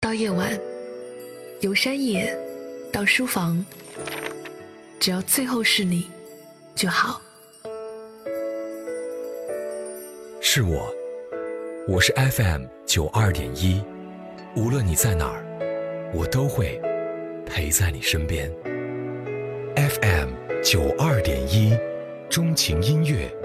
到夜晚，由山野到书房，只要最后是你就好。 是我是 FM92.1，无论你在哪儿，我都会陪在你身边。FM92.1，钟情音乐，